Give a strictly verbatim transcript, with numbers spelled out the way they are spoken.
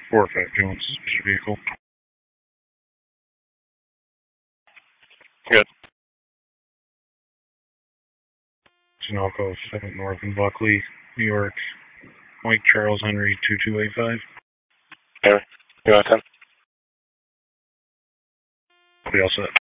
four or five Jones vehicle. Good. Chinalco, second North in Buckley, New York. Mike Charles Henry, two two eight five. Okay. You want ten? We all set.